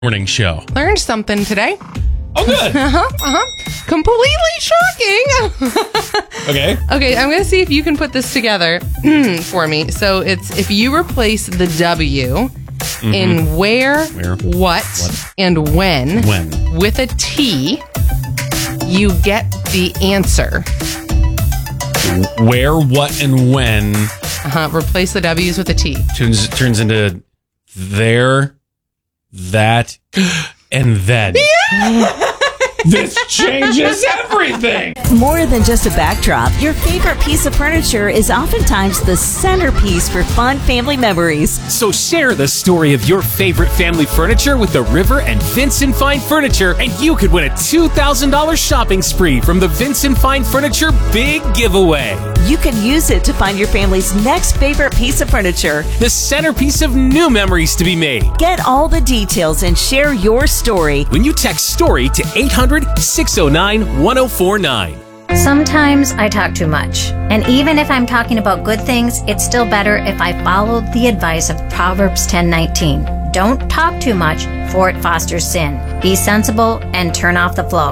Morning show. Learned something today. Oh, good. Completely shocking. Okay. Okay, I'm going to see if you can put this together for me. So it's if you replace the W in where, what, and when with a T, you get the answer. Where, what, and when Replace the W's with a T. turns into there, that, and then. This changes everything. More than just a backdrop, your favorite piece of furniture is oftentimes the centerpiece for fun family memories. So share the story of your favorite family furniture with the River and Vincent Fine Furniture, and you could win a $2,000 shopping spree from the Vincent Fine Furniture Big Giveaway. You can use it to find your family's next favorite piece of furniture. The centerpiece of new memories to be made. Get all the details and share your story When you text STORY to 800-609-1049. Sometimes I talk too much, and even if I'm talking about good things, it's still better if I follow the advice of Proverbs 10:19. Don't talk too much, for it fosters sin. Be sensible and turn off the flow.